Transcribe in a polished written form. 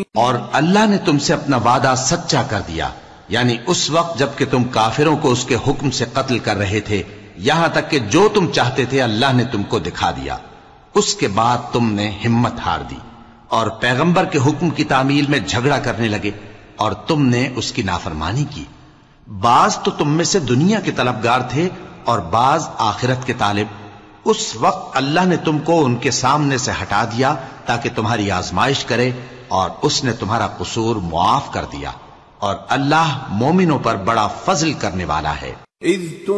और अल्लाह ने तुमसे अपना वादा सच्चा कर दिया, यानी उस वक्त जबकि तुम काफिरों को उसके हुक्म से कत्ल कर रहे थे, यहां तक कि जो तुम चाहते थे अल्लाह ने तुमको दिखा दिया। उसके बाद तुमने हिम्मत हार दी और पैगंबर के हुक्म की तामील में झगड़ा करने लगे और तुमने उसकी नाफरमानी की। बाज तो तुम में से दुनिया के तलबगार थे और बाज आखिरत के तालिब। उस वक्त अल्लाह ने तुमको उनके सामने से हटा दिया ताकि तुम्हारी आजमाइश करे, और उसने तुम्हारा कसूर मुआफ कर दिया, और अल्लाह मोमिनों पर बड़ा फजल करने वाला है।